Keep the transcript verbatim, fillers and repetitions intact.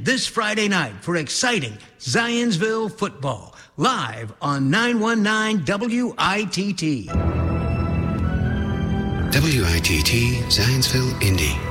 this Friday night for exciting Zionsville football, live on nine one nine W I T T. W I T T, Zionsville, Indy.